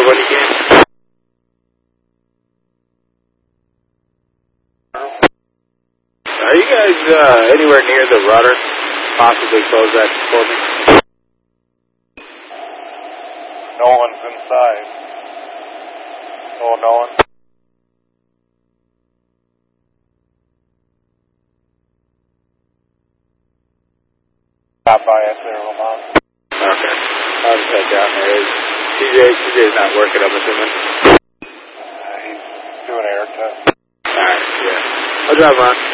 when you can. Are you guys anywhere near the rudder? Possibly close that for me. No one's inside. Oh, no one. Stop by us there, Lamont. Okay. I'll just head down there. TJ's not working, I'm assuming. He's doing air test. Alright, yeah. I'll drive on.